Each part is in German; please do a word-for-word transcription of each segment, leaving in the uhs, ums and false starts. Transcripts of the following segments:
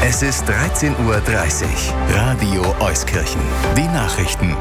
Es ist dreizehn Uhr dreißig. Radio Euskirchen. Die Nachrichten.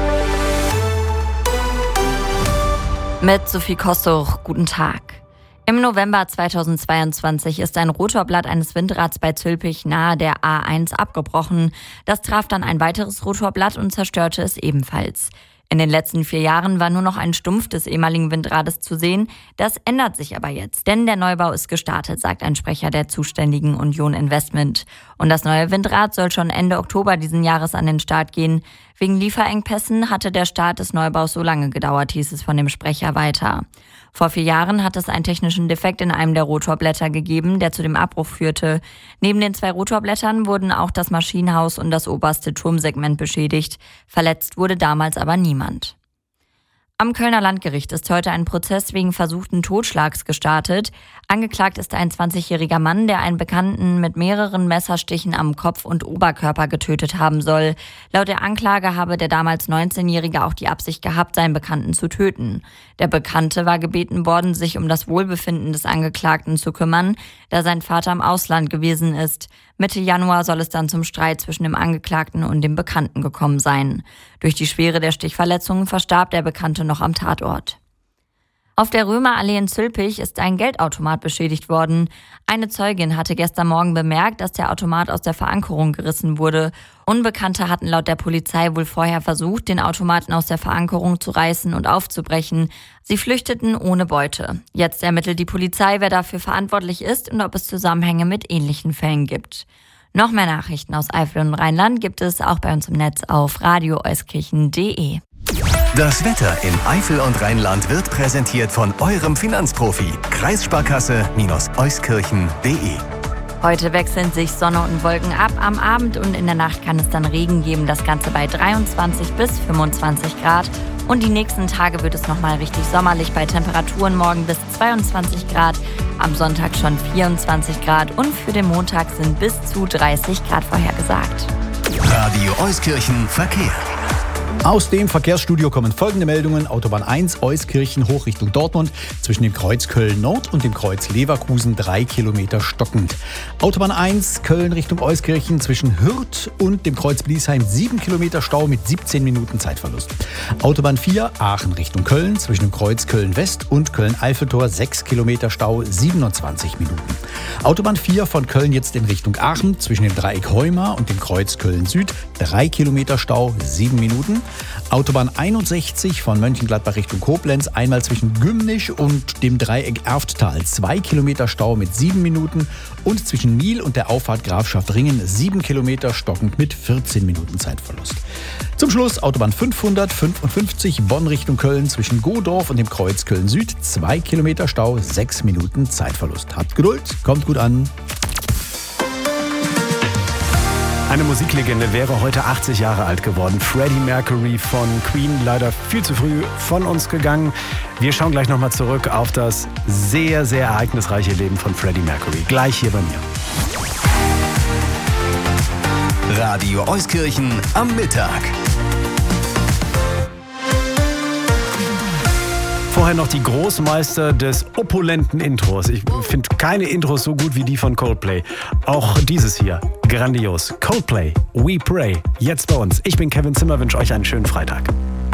Mit Sophie Kostoch, guten Tag. Im November zweitausendzweiundzwanzig ist ein Rotorblatt eines Windrads bei Zülpich nahe der A eins abgebrochen. Das traf dann ein weiteres Rotorblatt und zerstörte es ebenfalls. In den letzten vier Jahren war nur noch ein Stumpf des ehemaligen Windrades zu sehen. Das ändert sich aber jetzt, denn der Neubau ist gestartet, sagt ein Sprecher der zuständigen Union Investment. Und das neue Windrad soll schon Ende Oktober diesen Jahres an den Start gehen. Wegen Lieferengpässen hatte der Start des Neubaus so lange gedauert, hieß es von dem Sprecher weiter. Vor vier Jahren hat es einen technischen Defekt in einem der Rotorblätter gegeben, der zu dem Abbruch führte. Neben den zwei Rotorblättern wurden auch das Maschinenhaus und das oberste Turmsegment beschädigt. Verletzt wurde damals aber niemand. Am Kölner Landgericht ist heute ein Prozess wegen versuchten Totschlags gestartet. Angeklagt ist ein zwanzigjähriger Mann, der einen Bekannten mit mehreren Messerstichen am Kopf und Oberkörper getötet haben soll. Laut der Anklage habe der damals neunzehnjährige auch die Absicht gehabt, seinen Bekannten zu töten. Der Bekannte war gebeten worden, sich um das Wohlbefinden des Angeklagten zu kümmern, da sein Vater im Ausland gewesen ist. Mitte Januar soll es dann zum Streit zwischen dem Angeklagten und dem Bekannten gekommen sein. Durch die Schwere der Stichverletzungen verstarb der Bekannte noch am Tatort. Auf der Römerallee in Zülpich ist ein Geldautomat beschädigt worden. Eine Zeugin hatte gestern Morgen bemerkt, dass der Automat aus der Verankerung gerissen wurde. Unbekannte hatten laut der Polizei wohl vorher versucht, den Automaten aus der Verankerung zu reißen und aufzubrechen. Sie flüchteten ohne Beute. Jetzt ermittelt die Polizei, wer dafür verantwortlich ist und ob es Zusammenhänge mit ähnlichen Fällen gibt. Noch mehr Nachrichten aus Eifel und Rheinland gibt es auch bei uns im Netz auf radio euskirchen punkt de. Das Wetter in Eifel und Rheinland wird präsentiert von eurem Finanzprofi. Kreissparkasse-euskirchen punkt de. Heute wechseln sich Sonne und Wolken ab. Am Abend und in der Nacht kann es dann Regen geben. Das Ganze bei dreiundzwanzig bis fünfundzwanzig Grad. Und die nächsten Tage wird es nochmal richtig sommerlich bei Temperaturen morgen bis zweiundzwanzig Grad. Am Sonntag schon vierundzwanzig Grad. Und für den Montag sind bis zu dreißig Grad vorhergesagt. Radio Euskirchen Verkehr. Aus dem Verkehrsstudio kommen folgende Meldungen. Autobahn eins Euskirchen hoch Richtung Dortmund zwischen dem Kreuz Köln-Nord und dem Kreuz Leverkusen drei Kilometer stockend. Autobahn eins Köln Richtung Euskirchen zwischen Hürth und dem Kreuz Bliesheim sieben Kilometer Stau mit siebzehn Minuten Zeitverlust. Autobahn vier Aachen Richtung Köln zwischen dem Kreuz Köln-West und Köln-Eiffeltor sechs Kilometer Stau, siebenundzwanzig Minuten. Autobahn vier von Köln jetzt in Richtung Aachen zwischen dem Dreieck Heumar und dem Kreuz Köln-Süd drei Kilometer Stau, sieben Minuten. Autobahn einundsechzig von Mönchengladbach Richtung Koblenz, einmal zwischen Gümnisch und dem Dreieck Erfttal zwei Kilometer Stau mit sieben Minuten und zwischen Miel und der Auffahrt Grafschaft Ringen sieben Kilometer stockend mit vierzehn Minuten Zeitverlust. Zum Schluss Autobahn fünfhundertfünfundfünfzig Bonn Richtung Köln zwischen Godorf und dem Kreuz Köln Süd zwei Kilometer Stau, sechs Minuten Zeitverlust. Habt Geduld, kommt gut an. Eine Musiklegende wäre heute achtzig Jahre alt geworden. Freddie Mercury von Queen, leider viel zu früh von uns gegangen. Wir schauen gleich nochmal zurück auf das sehr, sehr ereignisreiche Leben von Freddie Mercury. Gleich hier bei mir. Radio Euskirchen am Mittag. Vorher noch die Großmeister des opulenten Intros. Ich finde keine Intros so gut wie die von Coldplay. Auch dieses hier, grandios. Coldplay, We Pray, jetzt bei uns. Ich bin Kevin Zimmer, wünsche euch einen schönen Freitag.